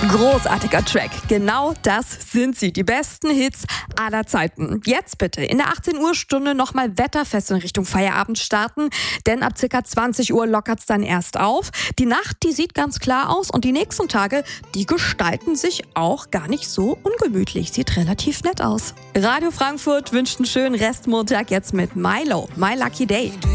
Großartiger Track. Genau das sind sie. Die besten Hits aller Zeiten. Jetzt bitte in der 18 Uhr Stunde nochmal wetterfest in Richtung Feierabend starten, denn ab ca. 20 Uhr lockert's dann erst auf. Die Nacht, die sieht ganz klar aus und die nächsten Tage, die gestalten sich auch gar nicht so ungemütlich. Sieht relativ nett aus. Radio Frankfurt wünscht einen schönen Restmontag jetzt mit Milo, My Lucky Day.